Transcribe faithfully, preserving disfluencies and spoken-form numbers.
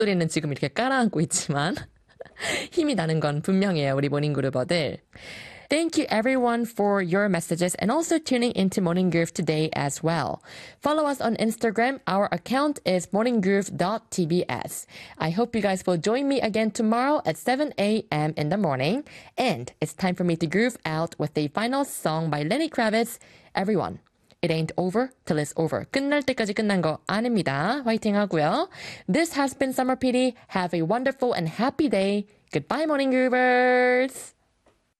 소리는 지금 이렇게 깔아앉고 있지만 힘이 나는 건 분명해요, 우리 모닝그루버들. Thank you everyone for your messages and also tuning into Morning Groove today as well. Follow us on Instagram. Our account is morning groove dot t b s. I hope you guys will join me again tomorrow at seven a.m. in the morning. And it's time for me to groove out with a final song by Lenny Kravitz, Everyone. It ain't over till it's over. 끝날 때까지 끝난 거 아닙니다. 화이팅 하고요. This has been Summer P D. Have a wonderful and happy day. Goodbye, Morning Groovers!